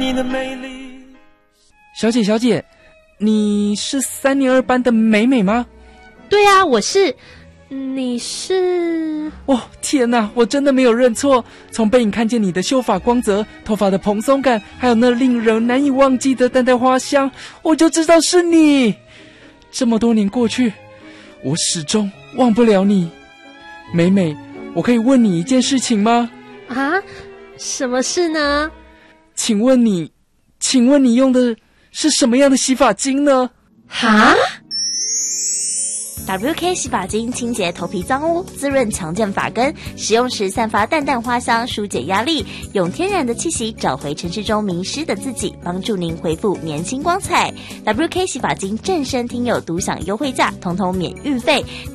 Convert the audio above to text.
你的美丽。 小姐，你是3年2班的美美吗？ 对啊，我是。你是？ 哦，天哪，我真的没有认错。从背影看见你的秀发光泽、头发的蓬松感，还有那令人难以忘记的淡淡花香，我就知道是你。这么多年过去，我始终忘不了你。美美，我可以问你一件事情吗？ 啊？什么事呢？ 请问你用的是什么样的洗发精呢？ 哈 ？WK 洗发精清洁头皮脏污，滋润强健发根，使用时散发淡淡花香，疏解压力，用天然的气息找回城市中迷失的自己，帮助您恢复年轻光彩。WK 洗发精正身听友独享优惠价，统统免运费。